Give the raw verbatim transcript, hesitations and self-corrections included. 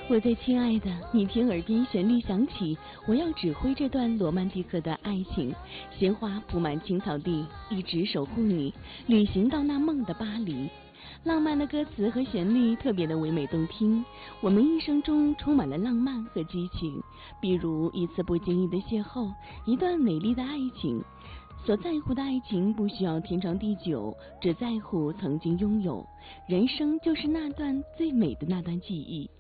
我最亲爱的，你听耳边旋律响起，我要指挥这段罗曼蒂克的爱情。鲜花铺满青草地，一直守护你，旅行到那梦的巴黎。浪漫的歌词和旋律特别的唯美动听，我们一生中充满了浪漫和激情，比如一次不经意的邂逅，一段美丽的爱情。所在乎的爱情不需要天长地久，只在乎曾经拥有。人生就是那段最美的那段记忆。